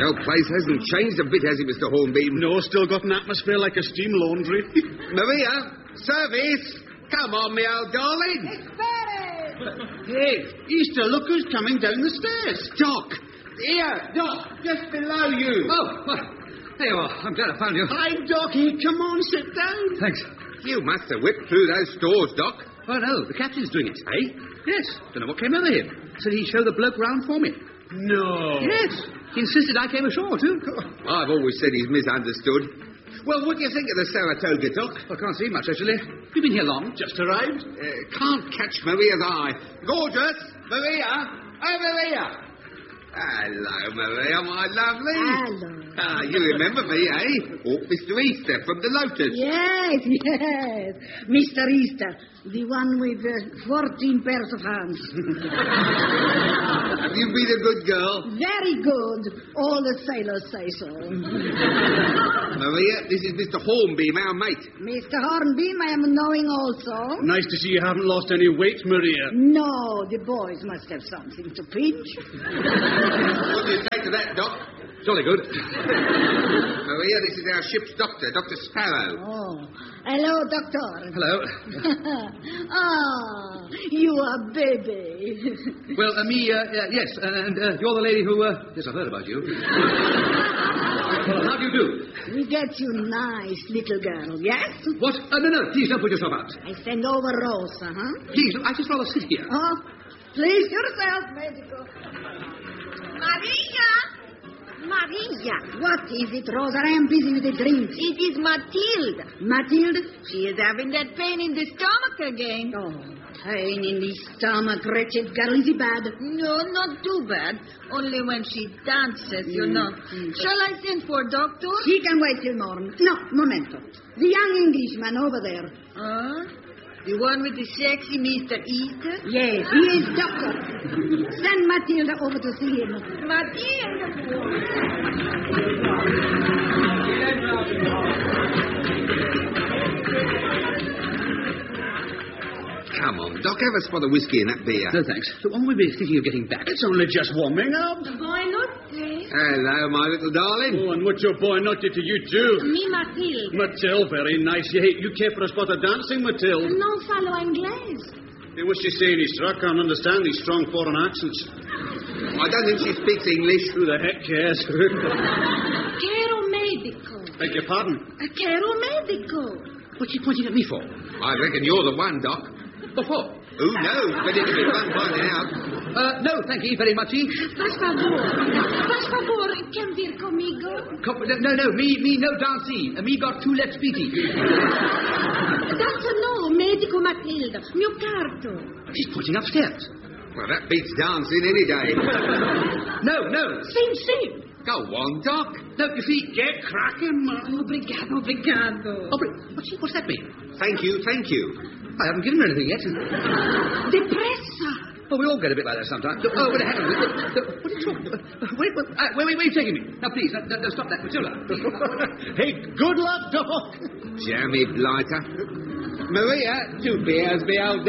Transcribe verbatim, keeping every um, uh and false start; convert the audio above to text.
The old place hasn't changed a bit, has it, Mister Hornbeam? No, still got an atmosphere like a steam laundry. Maria, service! Come on, me old darling. Hey, Easter, look who's coming down the stairs. Doc! Here, Doc, just below you. Oh, well, there you are. I'm glad I found you. Hi, Doc. Here, come on, sit down. Thanks. You must have whipped through those stores, Doc. Oh, no, the captain's doing it. Eh? Yes. Don't know what came over him. Said he'd show the bloke round for me. No. Yes. He insisted I came ashore, too. I've always said he's misunderstood. Well, what do you think of the Saratoga, Doc? I can't see much, actually. You've been here long? Just arrived. Uh, can't catch Maria's eye. Gorgeous! Maria! Oh, Maria! Hello, Maria, my lovely. Hello. Ah, you remember me, eh? Oh, Mister Easter from the Lotus. Yes, yes. Mister Easter, the one with uh, fourteen pairs of hands. Have you been a good girl? Very good. All the sailors say so. Maria, this is Mister Hornbeam, our mate. Mister Hornbeam, I am knowing also. Nice to see you haven't lost any weight, Maria. No, the boys must have something to pinch. What do you say to that, Doc? Jolly good. Maria, this is our ship's doctor, Doctor Sparrow. Oh, hello, Doctor. Hello. Ah, you are baby. Well, uh, me, uh, uh, yes, and uh, you're the lady who, uh... Yes, I've heard about you. Well, how do you do? We get you nice little girl, yes? What? Uh, no, no, please don't put yourself out. I send over Rosa, huh? Please, I just rather sit here. Oh, please yourself, medical. Maria! Maria! What is it, Rosa? I am busy with the drinks. It is Matilda. Matilda? She is having that pain in the stomach again. Oh, pain in the stomach, wretched girl. Is it bad? No, not too bad. Only when she dances, you Mm, know. mm. Shall I send for a doctor? She can wait till morning. No, momento. The young Englishman over there. Huh? The one with the sexy Mister Easter? Yes, he is doctor. Send Matilda over to see him. Matilda! Come on, Doc, have a spot of whiskey and that beer. No, thanks. So when will we be thinking of getting back? It's only just warming up. Why not, please? Hello, my little darling. Oh, and what your boy not did to you, too. Me, Matilda. Mathilde, very nice. You, you care for a spot of dancing, Mathilde? Non falo inglese. Hey, what's she saying, Easter? I can't understand these strong foreign accents. I don't think she speaks English. Who the heck cares? Quero medico. Beg your pardon? Quero medico. What's she pointing at me for? I reckon you're the one, Doc. What for? Who knows? But it'll be fun finding out. Uh, no, thank you very much. Faz favor. Faz favor, quer vir comigo? Com- no, no, me, me no dancing. Uh, me got two left feety. That's no, medico Matilda. Mio carto. She's pointing upstairs. Well, that beats dancing any day. No, no. Sim, sim. Go on, Doc. No, you see... Get cracking, man. Obrigado, obrigado. Oh, but what's, what's that mean? Thank you, thank you. I haven't given her anything yet. Depressa. Oh, we all get a bit like that sometimes. Oh, wait, hang on. What are you talking about? Wait, wait, uh, wait, wait, where are you taking me? Now, please, no, no, stop that. Matilda. Hey, good luck, Doc. Jammy blighter. Maria, two beers, me old